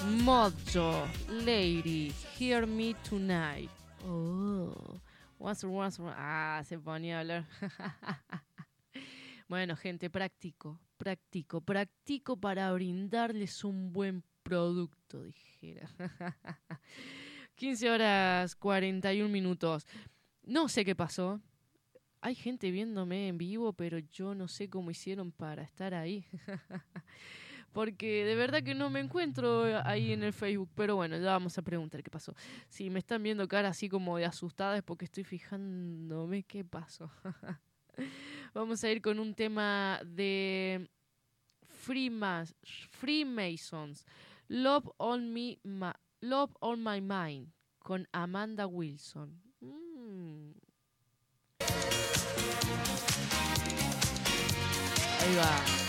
Mojo, Lady, Hear Me Tonight. Oh, se ponía a hablar. Bueno, gente, practico para brindarles un buen producto, dijera. 15 horas 41 minutos. No sé qué pasó. Hay gente viéndome en vivo, pero yo no sé cómo hicieron para estar ahí. Porque de verdad que no me encuentro ahí en el Facebook. Pero bueno, ya vamos a preguntar qué pasó. Si me están viendo cara así como de asustada es porque estoy fijándome qué pasó. Vamos a ir con un tema de Freemasons. Love on My Mind con Amanda Wilson. Ahí va.